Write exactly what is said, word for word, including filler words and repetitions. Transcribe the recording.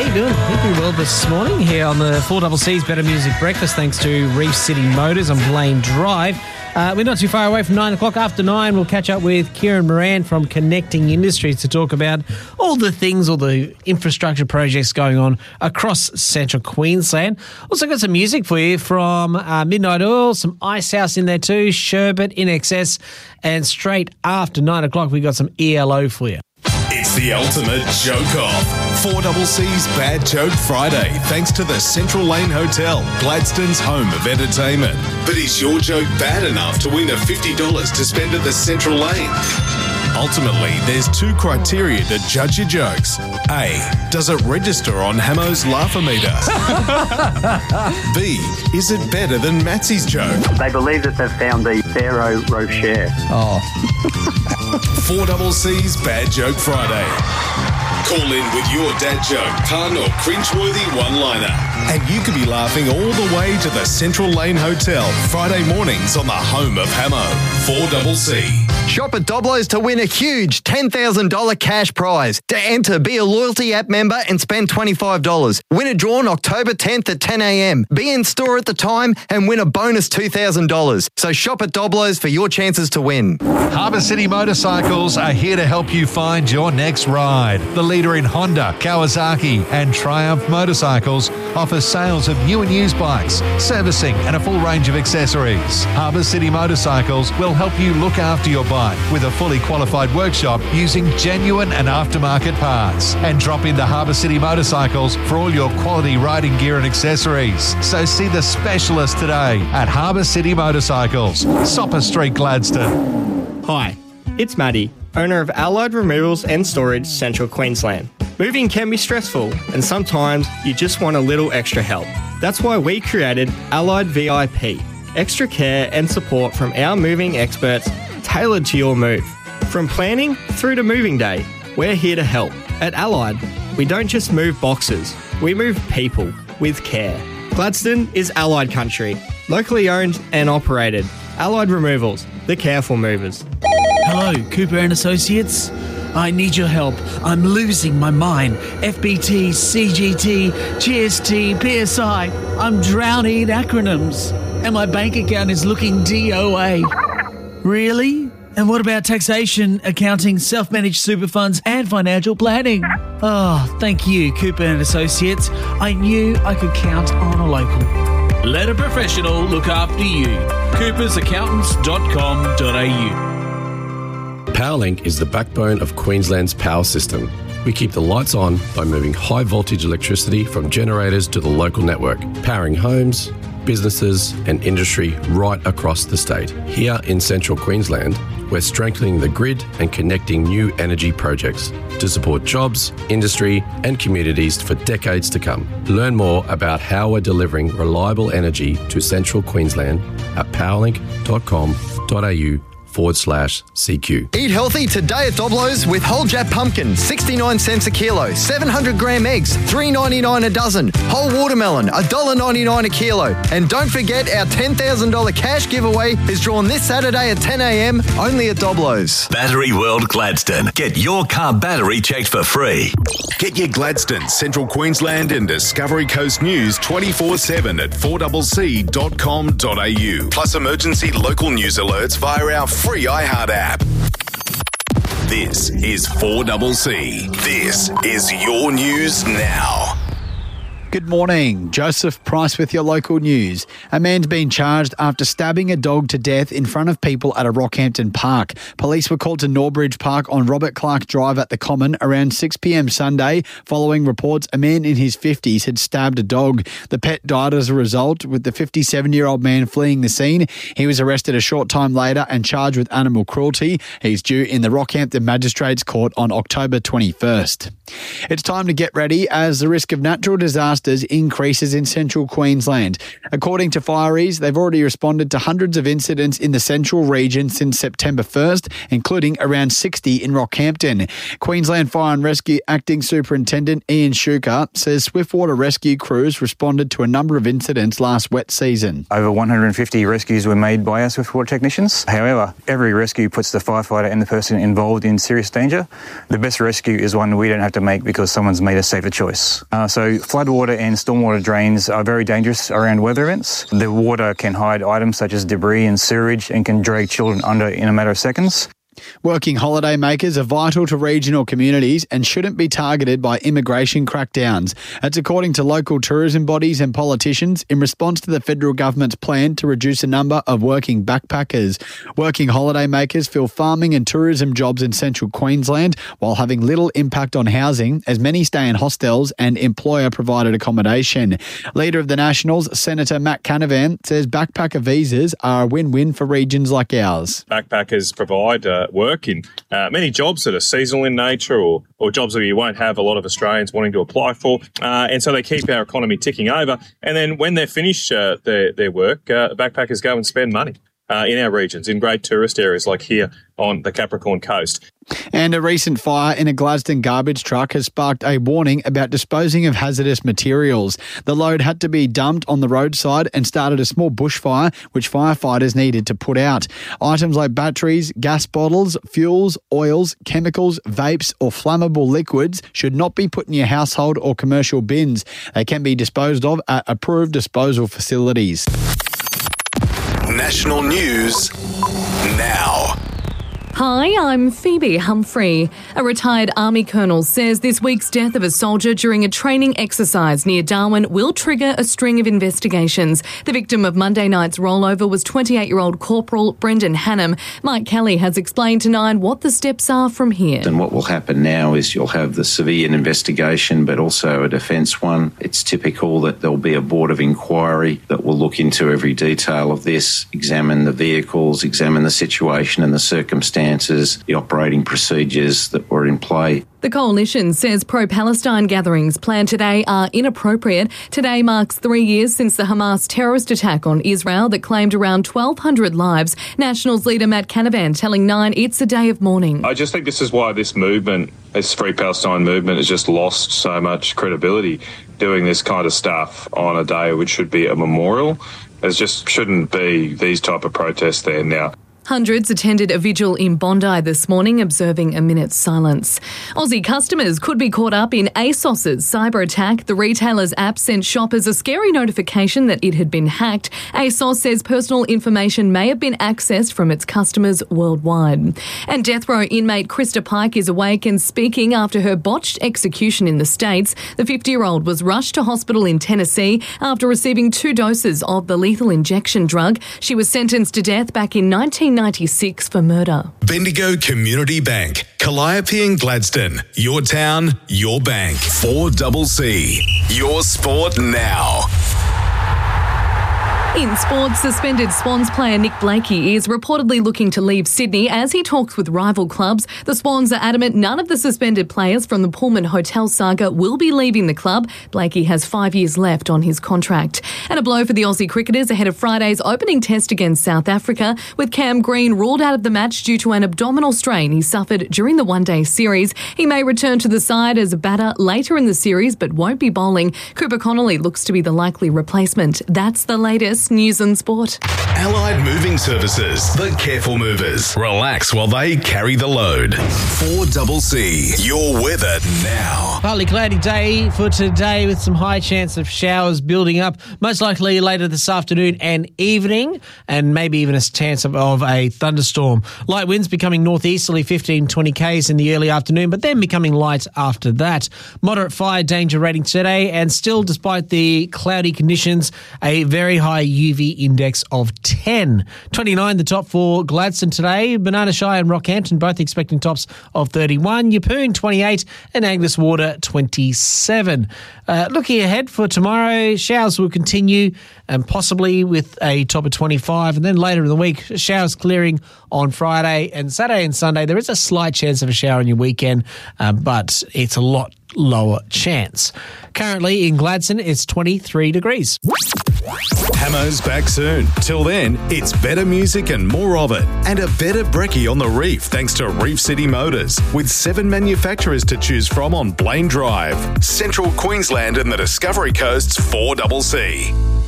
you doing? Keeping well this morning here on the four C's Better Music Breakfast, thanks to Reef City Motors on Blaine Drive. Uh, we're not too far away from nine o'clock. After nine, we'll catch up with Kieran Moran from Connecting Industries to talk about all the things, all the infrastructure projects going on across central Queensland. Also got some music for you from uh, Midnight Oil, some Icehouse in there too, Sherbet, In Excess, and straight after nine o'clock, we got some E L O for you. It's the ultimate joke-off. four C's Bad Joke Friday, thanks to the Central Lane Hotel, Gladstone's home of entertainment. But is your joke bad enough to win a fifty dollars to spend at the Central Lane? Ultimately, there's two criteria to judge your jokes. A, does it register on Hamo's Laugh-O-Meter? B, is it better than Matsy's joke? They believe that they've found the Pharaoh Rocher. Oh. four C's Bad Joke Friday. Call in with your dad joke, pun or cringeworthy one-liner. And you could be laughing all the way to the Central Lane Hotel Friday mornings on the home of Hamo. four C. Shop at Doblo's to win a huge ten thousand dollars cash prize. To enter, be a loyalty app member and spend twenty-five dollars. Win a draw on October tenth at ten a.m. Be in store at the time and win a bonus two thousand dollars. So shop at Doblo's for your chances to win. Harbour City Motorcycles are here to help you find your next ride. The leader in Honda, Kawasaki and Triumph motorcycles offers sales of new and used bikes, servicing and a full range of accessories. Harbour City Motorcycles will help you look after your bike with a fully qualified workshop using genuine and aftermarket parts. And drop into Harbour City Motorcycles for all your quality riding gear and accessories. So see the specialist today at Harbour City Motorcycles, Sopper Street, Gladstone. Hi, it's Maddie, owner of Allied Removals and Storage, Central Queensland. Moving can be stressful and sometimes you just want a little extra help. That's why we created Allied V I P. Extra care and support from our moving experts tailored to your move. From planning through to moving day, we're here to help. At Allied, we don't just move boxes, we move people with care. Gladstone is Allied country, locally owned and operated. Allied Removals, the careful movers. Hello, Cooper and Associates. I need your help. I'm losing my mind. F B T, C G T, G S T, P S I. I'm drowning in acronyms. And my bank account is looking D O A. Really? And what about taxation, accounting, self-managed super funds and financial planning? Oh, thank you, Cooper and Associates. I knew I could count on a local. Let a professional look after you. coopers accountants dot com dot a u. Powerlink is the backbone of Queensland's power system. We keep the lights on by moving high voltage electricity from generators to the local network, powering homes, businesses and industry right across the state. Here in central Queensland, we're strengthening the grid and connecting new energy projects to support jobs, industry and communities for decades to come. Learn more about how we're delivering reliable energy to central Queensland at powerlink dot com dot a u forward slash CQ. Eat healthy today at Doblo's with whole Jap pumpkin, sixty-nine cents a kilo, seven hundred gram eggs, three ninety-nine a dozen, whole watermelon, one dollar ninety-nine a kilo. And don't forget our ten thousand dollars cash giveaway is drawn this Saturday at ten a.m. only at Doblo's. Battery World Gladstone. Get your car battery checked for free. Get your Gladstone, Central Queensland and Discovery Coast news twenty-four seven at four C dot com dot a u. Plus emergency local news alerts via our free iHeart app. This is four C. This is your news now. Good morning. Joseph Price with your local news. A man's been charged after stabbing a dog to death in front of people at a Rockhampton park. Police were called to Norbridge Park on Robert Clark Drive at the Common around six p.m. Sunday following reports a man in his fifties had stabbed a dog. The pet died as a result, with the fifty-seven-year-old man fleeing the scene. He was arrested a short time later and charged with animal cruelty. He's due in the Rockhampton Magistrates Court on October twenty-first. It's time to get ready as the risk of natural disaster disasters increases in central Queensland. According to Fireys, they've already responded to hundreds of incidents in the central region since September first, including around sixty in Rockhampton. Queensland Fire and Rescue Acting Superintendent Ian Shuker says Swiftwater rescue crews responded to a number of incidents last wet season. Over one hundred fifty rescues were made by our Swiftwater technicians. However, every rescue puts the firefighter and the person involved in serious danger. The best rescue is one we don't have to make because someone's made a safer choice. Uh, so floodwater and stormwater drains are very dangerous around weather events. The water can hide items such as debris and sewage and can drag children under in a matter of seconds. Working holiday makers are vital to regional communities and shouldn't be targeted by immigration crackdowns. That's according to local tourism bodies and politicians in response to the federal government's plan to reduce the number of working backpackers. Working holiday makers fill farming and tourism jobs in central Queensland while having little impact on housing, as many stay in hostels and employer-provided accommodation. Leader of the Nationals, Senator Matt Canavan, says backpacker visas are a win-win for regions like ours. Backpackers provide uh, work in uh, many jobs that are seasonal in nature or, or jobs that you won't have a lot of Australians wanting to apply for. Uh, and so they keep our economy ticking over. And then when they finish uh, their, their work, uh, backpackers go and spend money uh, in our regions, in great tourist areas like here on the Capricorn Coast. And a recent fire in a Gladstone garbage truck has sparked a warning about disposing of hazardous materials. The load had to be dumped on the roadside and started a small bushfire, which firefighters needed to put out. Items like batteries, gas bottles, fuels, oils, chemicals, vapes or flammable liquids should not be put in your household or commercial bins. They can be disposed of at approved disposal facilities. National news now. Hi, I'm Phoebe Humphrey. A retired Army colonel says this week's death of a soldier during a training exercise near Darwin will trigger a string of investigations. The victim of Monday night's rollover was twenty-eight-year-old Corporal Brendan Hannam. Mike Kelly has explained to Nine what the steps are from here. And what will happen now is you'll have the civilian investigation, but also a defence one. It's typical that there'll be a board of inquiry that will look into every detail of this, examine the vehicles, examine the situation and the circumstances, the operating procedures that were in play. The coalition says pro-Palestine gatherings planned today are inappropriate. Today marks three years since the Hamas terrorist attack on Israel that claimed around twelve hundred lives. Nationals leader Matt Canavan telling Nine it's a day of mourning. I just think this is why this movement, this Free Palestine movement, has just lost so much credibility. Doing this kind of stuff on a day which should be a memorial, there just shouldn't be these type of protests there now. Hundreds attended a vigil in Bondi this morning, observing a minute's silence. Aussie customers could be caught up in ASOS's cyber attack. The retailer's app sent shoppers a scary notification that it had been hacked. ASOS says personal information may have been accessed from its customers worldwide. And death row inmate Krista Pike is awake and speaking after her botched execution in the States. The fifty-year-old was rushed to hospital in Tennessee after receiving two doses of the lethal injection drug. She was sentenced to death back in nineteen ninety-six for murder. Bendigo Community Bank, Calliope and Gladstone. Your town, your bank. four C C. Your sport now. In sports, suspended Swans player Nick Blakey is reportedly looking to leave Sydney as he talks with rival clubs. The Swans are adamant none of the suspended players from the Pullman Hotel saga will be leaving the club. Blakey has five years left on his contract. And a blow for the Aussie cricketers ahead of Friday's opening test against South Africa, with Cam Green ruled out of the match due to an abdominal strain he suffered during the one-day series. He may return to the side as a batter later in the series but won't be bowling. Cooper Connolly looks to be the likely replacement. That's the latest news and sport. Allied Moving Services, the careful movers. Relax while they carry the load. four C C, your weather now. Partly cloudy day for today with some high chance of showers building up, most likely later this afternoon and evening, and maybe even a chance of, of a thunderstorm. Light winds becoming northeasterly fifteen to twenty k's in the early afternoon, but then becoming light after that. Moderate fire danger rating today, and still, despite the cloudy conditions, a very high U V index of ten. twenty-nine the top for Gladstone today. Banana Shire and Rockhampton both expecting tops of thirty-one. Yeppoon twenty-eight and Angus Water twenty-seven. Uh, looking ahead for tomorrow, showers will continue and possibly with a top of twenty-five. And then later in the week, showers clearing on Friday and Saturday and Sunday. There is a slight chance of a shower on your weekend, uh, but it's a lot lower chance. Currently in Gladstone, it's twenty-three degrees. Hammo's back soon. Till then, it's better music and more of it. And a better brekkie on the reef thanks to Reef City Motors. With seven manufacturers to choose from on Blaine Drive. Central Queensland and the Discovery Coast's four C C.